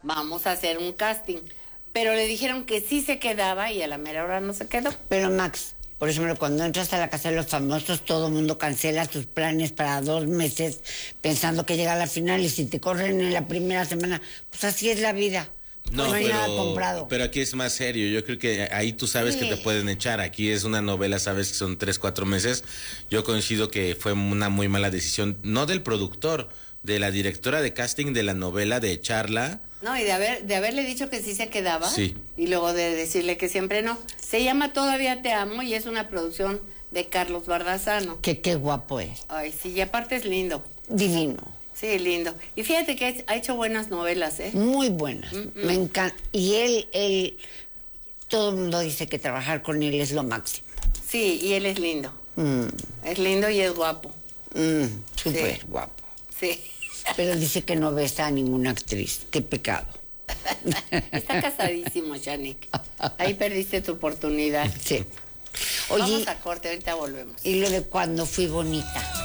vamos a hacer un casting. Pero le dijeron que sí se quedaba y a la mera hora no se quedó. Pero Max, por ejemplo, cuando entras a la casa de los famosos, todo el mundo cancela sus planes para 2 meses pensando que llega a la final, y si te corren en la primera semana, pues así es la vida. No, hay nada comprado. Pero aquí es más serio. Yo creo que ahí tú sabes que te pueden echar. Aquí es una novela, sabes que son 3, 4 meses. Yo coincido que fue una muy mala decisión, no del productor, de la directora de casting de la novela, de echarla. No, y de haberle dicho que sí se quedaba. Sí. Y luego de decirle que siempre no. Se llama Todavía te amo y es una producción de Carlos Bardazano. Que qué guapo es. Ay, sí, y aparte es lindo. Divino. Sí, lindo. Y fíjate que ha hecho buenas novelas, ¿eh? Muy buenas. Me encanta. Y él, todo el mundo dice que trabajar con él es lo máximo. Sí, y él es lindo. Es lindo y es guapo. Súper Sí. guapo. Sí. Pero dice que no besa a ninguna actriz. Qué pecado. Está casadísimo, Yannick. Ahí perdiste tu oportunidad. Sí. Oye, vamos a corte, ahorita volvemos. y lo de cuando fui bonita.